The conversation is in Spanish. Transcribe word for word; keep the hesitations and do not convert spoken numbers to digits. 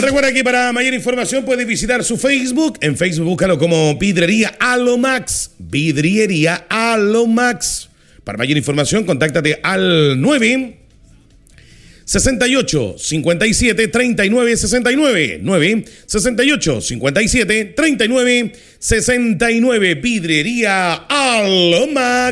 Recuerda que para mayor información puedes visitar su Facebook. En Facebook búscalo como Vidrería Alomax. Vidriería Alomax. Para mayor información, contáctate al nueve sesenta y ocho, cincuenta y siete, treinta y nueve, sesenta y nueve. nueve sesenta y ocho, cincuenta y siete, treinta y nueve, sesenta y nueve. Vidriería Alomax.